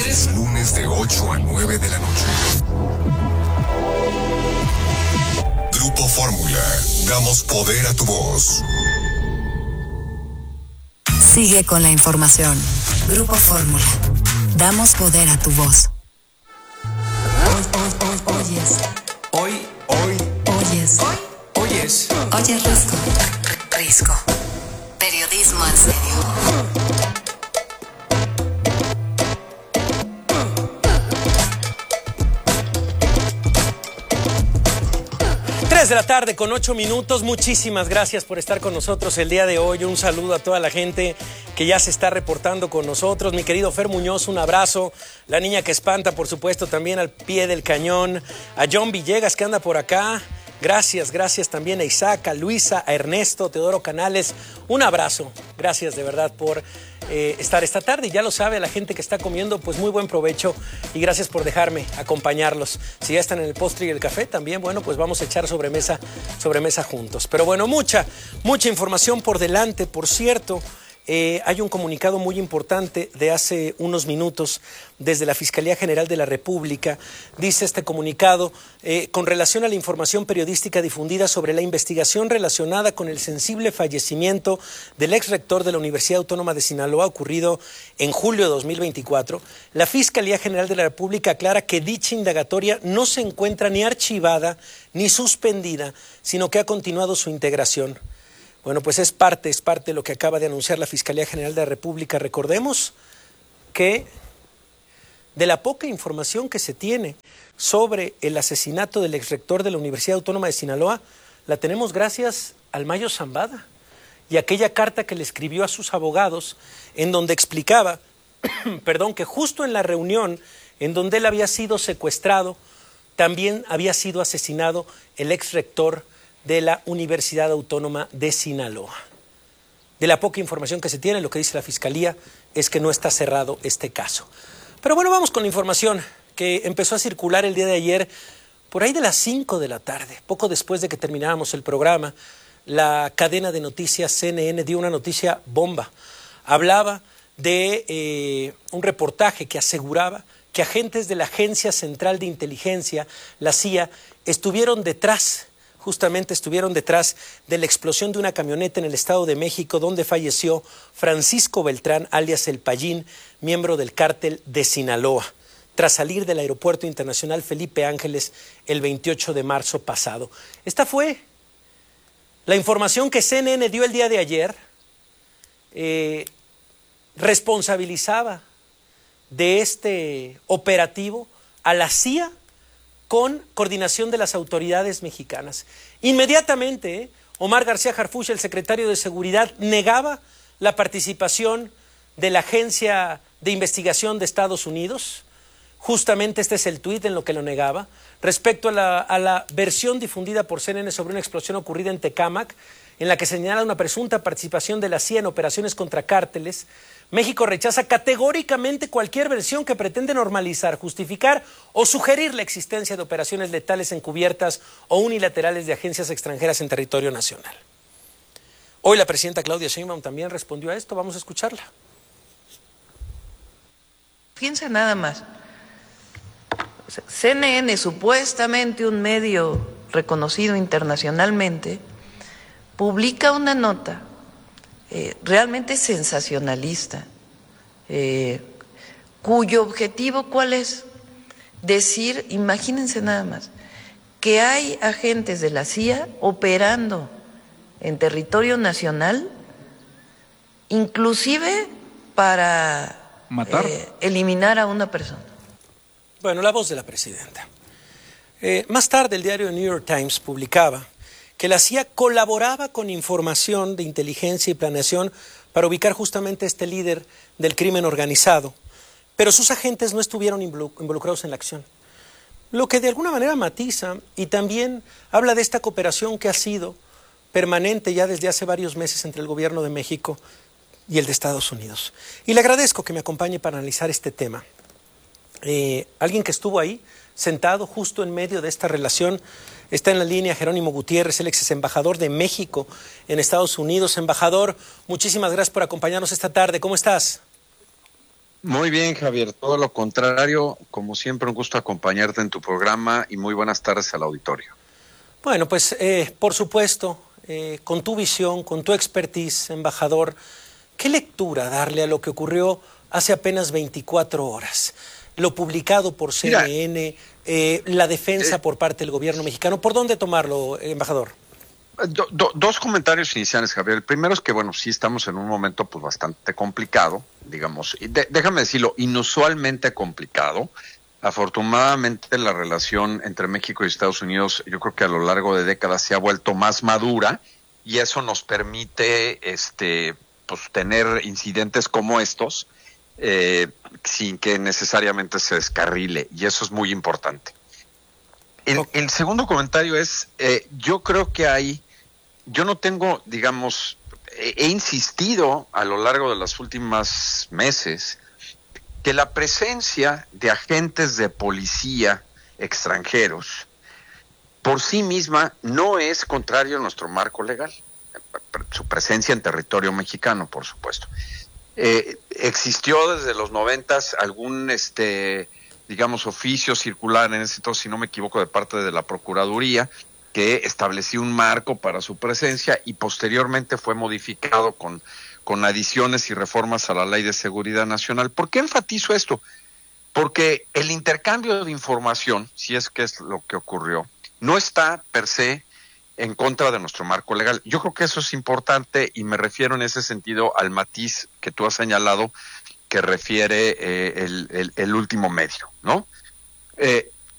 Lunes de 8 a 9 de la noche. Grupo Fórmula. Damos poder a tu voz. Sigue con la información. Grupo Fórmula. Damos poder a tu voz. Oyes Risco. Periodismo en serio. 3 de la tarde con 8 minutos. Muchísimas gracias por estar con nosotros el día de hoy. Un saludo a toda la gente que ya se está reportando con nosotros. Mi querido Fer Muñoz, un abrazo. La niña que espanta, por supuesto, también al pie del cañón. A John Villegas, que anda por acá. Gracias también a Isaac, a Luisa, a Ernesto, Teodoro Canales. Un abrazo. Gracias de verdad por estar esta tarde. Y ya lo sabe, a la gente que está comiendo, pues muy buen provecho. Y gracias por dejarme acompañarlos. Si ya están en el postre y el café, también, bueno, pues vamos a echar sobremesa juntos. Pero bueno, mucha información por delante. Por cierto, hay un comunicado muy importante de hace unos minutos desde la Fiscalía General de la República. Dice este comunicado, con relación a la información periodística difundida sobre la investigación relacionada con el sensible fallecimiento del exrector de la Universidad Autónoma de Sinaloa ocurrido en julio de 2024, la Fiscalía General de la República aclara que dicha indagatoria no se encuentra ni archivada ni suspendida, sino que ha continuado su integración. Bueno, pues es parte de lo que acaba de anunciar la Fiscalía General de la República. Recordemos que de la poca información que se tiene sobre el asesinato del exrector de la Universidad Autónoma de Sinaloa, la tenemos gracias al Mayo Zambada y aquella carta que le escribió a sus abogados en donde explicaba, que justo en la reunión en donde él había sido secuestrado, también había sido asesinado el exrector de la Universidad Autónoma de Sinaloa. De la poca información que se tiene, lo que dice la Fiscalía es que no está cerrado este caso. Pero bueno, vamos con la información que empezó a circular el día de ayer, por ahí de las 5 de la tarde, poco después de que terminábamos el programa. La cadena de noticias CNN dio una noticia bomba. Hablaba de un reportaje que aseguraba que agentes de la Agencia Central de Inteligencia, la CIA, estuvieron detrás de la explosión de una camioneta en el Estado de México donde falleció Francisco Beltrán, alias El Payín, miembro del cártel de Sinaloa, tras salir del Aeropuerto Internacional Felipe Ángeles el 28 de marzo pasado. Esta fue la información que CNN dio el día de ayer. Responsabilizaba de este operativo a la CIA con coordinación de las autoridades mexicanas. Inmediatamente, Omar García Harfuch, el secretario de Seguridad, negaba la participación de la Agencia de Investigación de Estados Unidos. Justamente este es el tuit en lo que lo negaba. Respecto a la versión difundida por CNN sobre una explosión ocurrida en Tecámac, en la que señala una presunta participación de la CIA en operaciones contra cárteles, México rechaza categóricamente cualquier versión que pretende normalizar, justificar o sugerir la existencia de operaciones letales encubiertas o unilaterales de agencias extranjeras en territorio nacional. Hoy la presidenta Claudia Sheinbaum también respondió a esto. Vamos a escucharla. Piensa nada más. CNN, supuestamente un medio reconocido internacionalmente, publica una nota realmente sensacionalista, cuyo objetivo, ¿cuál es? Decir, imagínense nada más, que hay agentes de la CIA operando en territorio nacional, inclusive para matar, eliminar a una persona. Bueno, la voz de la presidenta. Más tarde el diario New York Times publicaba que la CIA colaboraba con información de inteligencia y planeación para ubicar justamente a este líder del crimen organizado, pero sus agentes no estuvieron involucrados en la acción. Lo que de alguna manera matiza y también habla de esta cooperación que ha sido permanente ya desde hace varios meses entre el gobierno de México y el de Estados Unidos. Y le agradezco que me acompañe para analizar este tema. Alguien que estuvo ahí, sentado justo en medio de esta relación, está en la línea Jerónimo Gutiérrez, el ex embajador de México en Estados Unidos. Embajador, muchísimas gracias por acompañarnos esta tarde. ¿Cómo estás? Muy bien, Javier, todo lo contrario, como siempre un gusto acompañarte en tu programa y muy buenas tardes al auditorio. Bueno, pues por supuesto, con tu visión, con tu expertise, embajador, ¿qué lectura darle a lo que ocurrió hace apenas 24 horas? Lo publicado por CNN, la defensa por parte del gobierno mexicano. ¿Por dónde tomarlo, embajador? Dos comentarios iniciales, Javier. El primero es que, bueno, sí estamos en un momento pues bastante complicado, digamos, déjame decirlo, inusualmente complicado. Afortunadamente la relación entre México y Estados Unidos, yo creo que a lo largo de décadas se ha vuelto más madura y eso nos permite pues tener incidentes como estos sin que necesariamente se descarrile, y eso es muy importante. El segundo comentario es, yo creo que yo no tengo, digamos, he insistido a lo largo de los últimos meses que la presencia de agentes de policía extranjeros por sí misma no es contrario a nuestro marco legal. Su presencia en territorio mexicano, por supuesto. Existió desde los 90s algún, digamos, oficio circular, en ese entonces, si no me equivoco, de parte de la Procuraduría, que establecía un marco para su presencia y posteriormente fue modificado con adiciones y reformas a la Ley de Seguridad Nacional. ¿Por qué enfatizo esto? Porque el intercambio de información, si es que es lo que ocurrió, no está per se en contra de nuestro marco legal. Yo creo que eso es importante y me refiero en ese sentido al matiz que tú has señalado que refiere el último medio, ¿no?